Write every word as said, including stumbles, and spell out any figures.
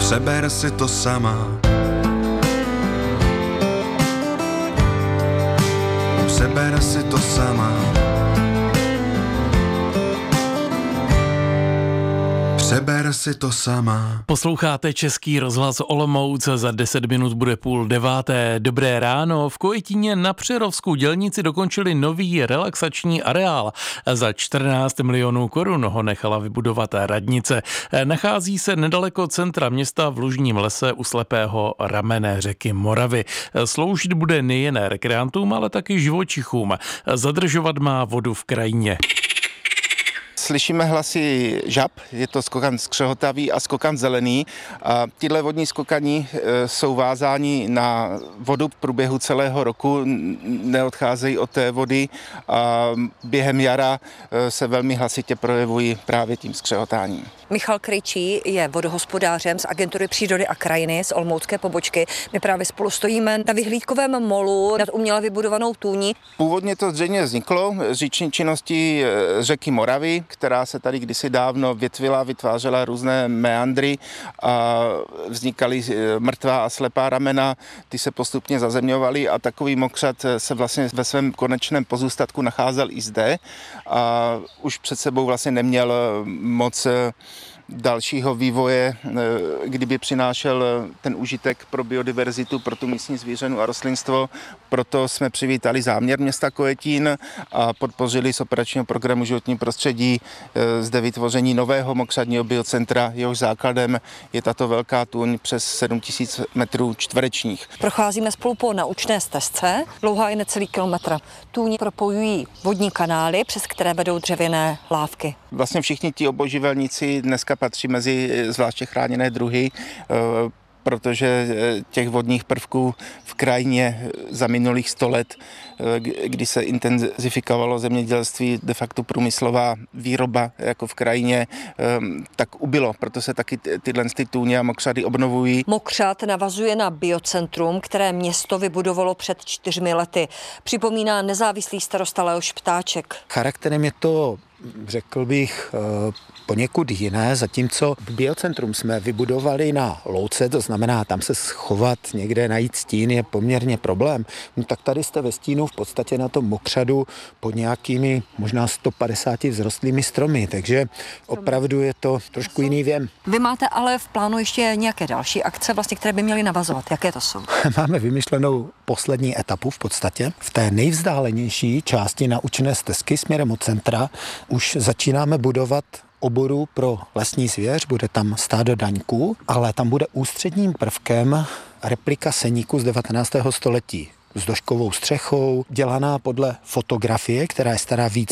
Přeber si to sama. Přeber si to sama. Přeber si to sama. Posloucháte Český rozhlas Olomouc, za deset minut bude půl deváté. Dobré ráno, v Kojetíně na Přerovsku dělníci dokončili nový relaxační areál. Za čtrnáct milionů korun ho nechala vybudovat radnice. Nachází se nedaleko centra města v lužním lese u slepého ramene řeky Moravy. Sloužit bude nejen rekreantům, ale taky živočichům. Zadržovat má vodu v krajině. Slyšíme hlasy žab, je to skokan skřehotavý a skokan zelený. A tyhle vodní skokani jsou vázáni na vodu v průběhu celého roku, neodcházejí od té vody a během jara se velmi hlasitě projevují právě tím skřehotáním. Michal Krejčí je vodohospodářem z agentury přírody a krajiny z olomoucké pobočky. My právě spolu stojíme na vyhlídkovém molu nad uměle vybudovanou tůní. Původně to zřejmě vzniklo z říční činnosti řeky Moravy, která se tady kdysi dávno větvila, vytvářela různé meandry a vznikaly mrtvá a slepá ramena, ty se postupně zazemňovaly a takový mokřad se vlastně ve svém konečném pozůstatku nacházel i zde a už před sebou vlastně neměl moc dalšího vývoje, kdyby přinášel ten užitek pro biodiverzitu, pro tu místní zvířenu a rostlinstvo. Proto jsme přivítali záměr města Kojetín a podpořili z operačního programu životní prostředí zde vytvoření nového mokřadního biocentra. Jehož základem je tato velká tůň přes sedm tisíc metrů čtverečních. Procházíme spolu po naučné stezce, dlouhá je necelý kilometr. Tůň propojují vodní kanály, přes které vedou dřevěné lávky. Vlastně všichni ti obojživelníci dneska patří mezi zvláště chráněné druhy, protože těch vodních prvků v krajině za minulých sto let, kdy se intenzifikovalo zemědělství, de facto průmyslová výroba jako v krajině, tak ubylo, proto se taky tyhle tůně a mokřady obnovují. Mokřad navazuje na biocentrum, které město vybudovalo před čtyřmi lety. Připomíná nezávislý starosta Leoš Ptáček. Charakterem je to, řekl bych, poněkud jiné, zatímco biocentrum jsme vybudovali na louce, to znamená tam se schovat, někde najít stín je poměrně problém, no tak tady jste ve stínu v podstatě na tom mokřadu pod nějakými možná sto padesáti vzrostlými stromy, takže opravdu je to trošku jiný věm. Vy máte ale v plánu ještě nějaké další akce, vlastně, které by měly navazovat. Jaké to jsou? Máme vymyšlenou poslední etapu v podstatě. V té nejvzdálenější části naučné stezky směrem od centra už začínáme budovat oboru pro lesní zvěř, bude tam stádo daňků, ale tam bude ústředním prvkem replika seníku z devatenáctého století s doškovou střechou, dělaná podle fotografie, která je stará víc